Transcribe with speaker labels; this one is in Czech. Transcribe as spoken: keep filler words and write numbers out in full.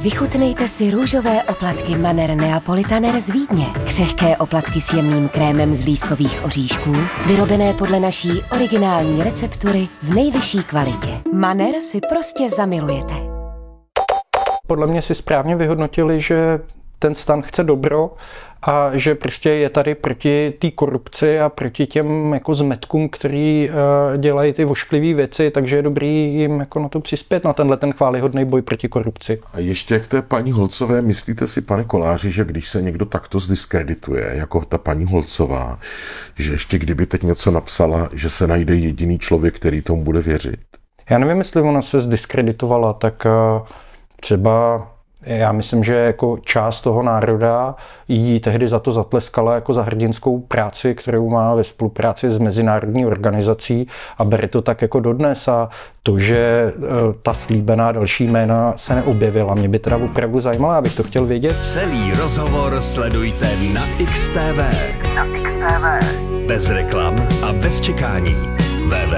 Speaker 1: Vychutnejte si růžové oplatky Manner Neapolitaner z Vídně. Křehké oplatky s jemným krémem z lískových oříšků, vyrobené podle naší originální receptury v nejvyšší kvalitě. Manner si prostě zamilujete.
Speaker 2: Podle mě si správně vyhodnotili, že ten stan chce dobro a že prostě je tady proti té korupci a proti těm jako zmetkům, který uh, dělají ty vošklivé věci, takže je dobrý jim jako na to přispět, na tenhle ten chvályhodný boj proti korupci.
Speaker 3: A ještě k té paní Holcové, myslíte si, pane Koláři, že když se někdo takto zdiskredituje, jako ta paní Holcová, že ještě kdyby teď něco napsala, že se najde jediný člověk, který tomu bude věřit?
Speaker 2: Já nevím, jestli ona se zdiskreditovala, tak uh, třeba já myslím, že jako část toho národa jí tehdy za to zatleskala jako za hrdinskou práci, kterou má ve spolupráci s mezinárodní organizací a bere to tak jako dodnes a to, že ta slíbená další jména se neobjevila, mě by teda opravdu zajímalo, abych to chtěl vědět.
Speaker 4: Celý rozhovor sledujte na X T V. Na X T V. Bez reklam a bez čekání.